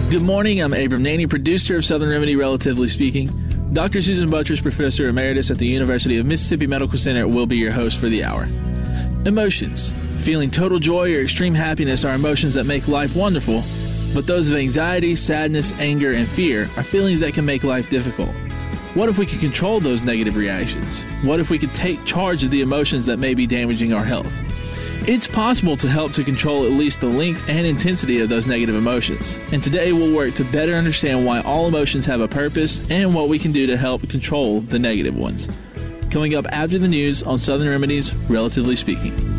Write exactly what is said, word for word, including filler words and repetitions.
Good morning. I'm Abram Naney, producer of Southern Remedy, Relatively Speaking. Doctor Susan Buttress, Professor Emeritus at the University of Mississippi Medical Center, will be your host for the hour. Emotions. Feeling total joy or extreme happiness are emotions that make life wonderful, but those of anxiety, sadness, anger, and fear are feelings that can make life difficult. What if we could control those negative reactions? What if we could take charge of the emotions that may be damaging our health? It's possible to help to control at least the length and intensity of those negative emotions. And today we'll work to better understand why all emotions have a purpose and what we can do to help control the negative ones. Coming up after the news on Southern Remedies, Relatively Speaking.